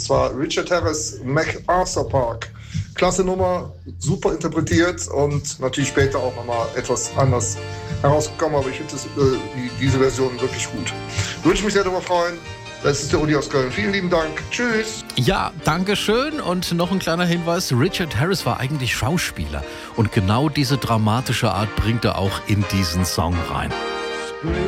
zwar Richard Harris, MacArthur Park. Klasse Nummer, super interpretiert und natürlich später auch nochmal etwas anders herausgekommen, aber ich finde diese Version wirklich gut. Würde ich mich sehr darüber freuen. Das ist der Uli aus Köln. Vielen lieben Dank. Tschüss. Ja, danke schön. Und noch ein kleiner Hinweis. Richard Harris war eigentlich Schauspieler. Und genau diese dramatische Art bringt er auch in diesen Song rein.